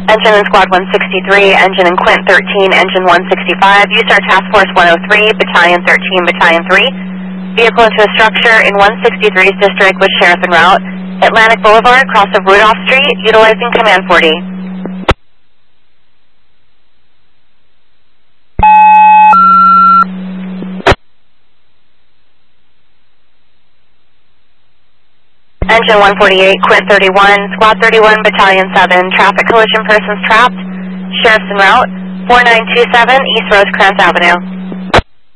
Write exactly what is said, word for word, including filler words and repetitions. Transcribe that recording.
Engine in Squad one sixty-three, engine in Quint thirteen, engine one sixty-five, U S A R Task Force one oh three, Battalion thirteen, Battalion three. Vehicle into a structure in one sixty-three's district with sheriff en route. Atlantic Boulevard, cross of Rudolph Street, utilizing Command forty. Engine one forty-eight, Quint thirty-one, Squad thirty-one, Battalion seven, traffic collision persons trapped, sheriff's en route, four nine two seven East Rosecrans Avenue.